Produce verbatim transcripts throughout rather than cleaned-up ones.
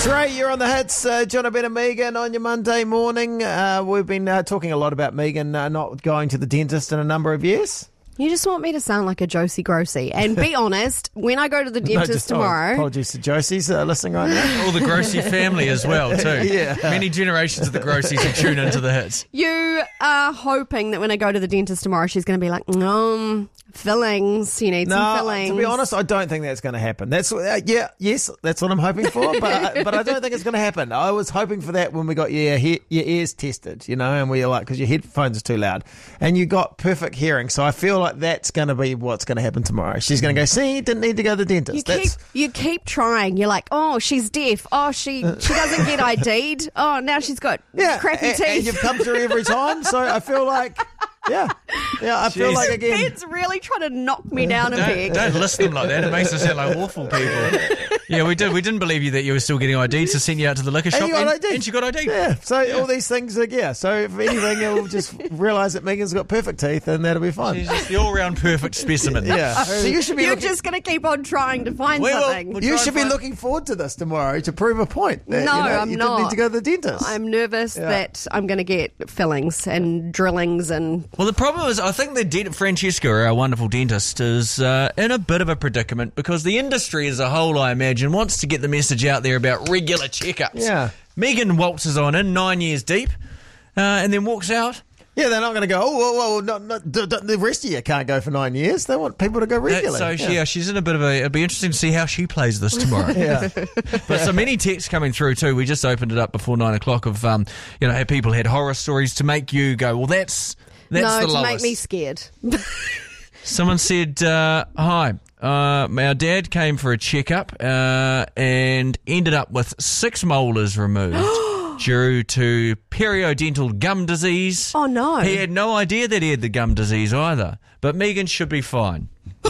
It's Ray, you're on the hits. Uh, John O'Brien and Megan on your Monday morning. Uh, we've been uh, talking a lot about Megan uh, not going to the dentist in a number of years. You just want me to sound like a Josie Grossi. And be honest, when I go to the dentist no, just, tomorrow... Oh, apologies to Josie's uh, listening right now. All the Grossi family as well, too. Yeah. Many generations of the Grossies who tune into the hits. You are hoping that when I go to the dentist tomorrow, she's going to be like, um, fillings, you need no, some fillings. To be honest, I don't think that's going to happen. That's uh, yeah, yes, that's what I'm hoping for, but but I don't think it's going to happen. I was hoping for that when we got your he- your ears tested, you know, and we were like, because your headphones are too loud, and you got perfect hearing. So I feel like that's going to be what's going to happen tomorrow. She's going to go, see, didn't need to go to the dentist. You That's... keep you keep trying. You're like, oh, she's deaf. Oh, she she doesn't get I D'd. Oh, now she's got yeah, crappy and, teeth. and you've come through every time. So I feel like, yeah, yeah, I feel Jeez. like again. It's really trying to knock me down a Don't, peg. don't list them like that. It makes us sound like awful people. Yeah, we did. We didn't believe you that you were still getting I D, so sent you out to the liquor shop. And you got and, I D. and she got I D. Yeah, so yeah. all these things are, yeah. So if anything, you'll just realise that Megan's got perfect teeth and that'll be fine. She's just the all-round perfect specimen. Yeah. So you should be You're looking, just going to keep on trying to find We will. something. We'll you try should and be find- looking forward to this tomorrow to prove a point. That, No, you know, I'm you not. didn't need to go to the dentist. I'm nervous Yeah. that I'm going to get fillings and drillings and... Well, the problem is, I think the dent- Francesca, our wonderful dentist, is uh, in a bit of a predicament because the industry as a whole, I imagine, wants to get the message out there about regular checkups. Yeah. Megan waltzes on in, nine years deep, uh, and then walks out. Yeah, they're not going to go, oh, well, well not, not, the, the rest of you can't go for nine years. They want people to go regularly. Uh, so, she, yeah, she's in a bit of a... It'll be interesting to see how she plays this tomorrow. Yeah. But so many texts coming through too. We just opened it up before nine o'clock of, um, you know, how people had horror stories to make you go, well, that's that's no, the to lowest. make me scared. Someone said, uh, hi, uh, our dad came for a checkup uh, and ended up with six molars removed due to periodontal gum disease. Oh, no. He had no idea that he had the gum disease either, but Megan should be fine.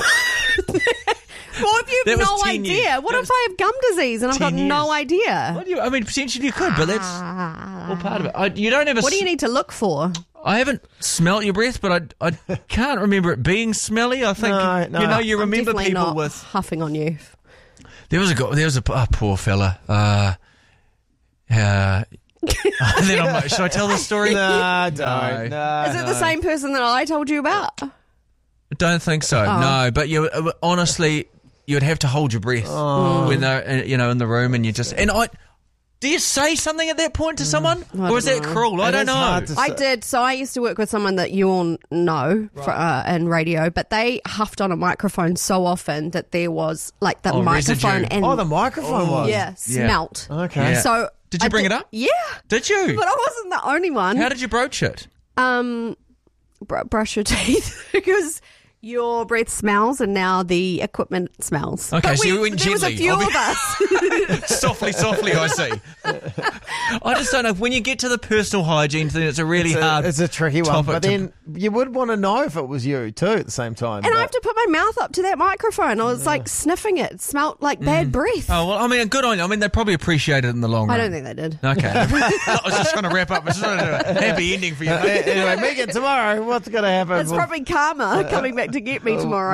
Well, if you That have was no ten idea, years. what That if I have gum disease and I've got ten no years. idea? What do you, I mean, potentially you could, but that's all part of it. I, you don't have a... What do you need to look for? I haven't smelt your breath, but I, I can't remember it being smelly. I think No, no. you know you I'm remember definitely people not with. huffing on you. There was a guy, there was a oh, poor fella. Uh, uh, then I'm like, should I tell the story? Nah, don't. No. No. Is it the same person that I told you about? Don't think so. Oh. No, but you uh, honestly, you'd have to hold your breath when they're uh, you know in the room, and you just and I. Do you say something at that point to someone, I or is don't that know. cruel? I It don't is know. hard to I say. did. So I used to work with someone that you all know for, uh, in radio, but they huffed on a microphone so often that there was like the Oh, microphone residue. and Oh, the microphone was. yeah, smelt. Okay. Yeah. So Did you I bring did- it up? Yeah, Did you? but I wasn't the only one. How did you broach it? Um, br- brush your teeth because your breath smells and now the equipment smells. Okay, But so we, you went there was a gently. few I'll be- of us. softly, softly, I see. I just don't know. When you get to the personal hygiene thing, it's a really It's a, hard it's a tricky one, topic but to- then you would want to know if it was you too at the same time. And but- I have to put my mouth up to that microphone. I was like sniffing it. It smelled like bad breath. Oh, well, I mean, good on you. I mean, they probably appreciate it in the long I run. don't think they did. Okay. I was just trying to wrap up. I was just trying to do a happy ending for you. Uh, anyway, Megan, tomorrow, what's going to happen? It's We'll- probably karma coming back to get me tomorrow.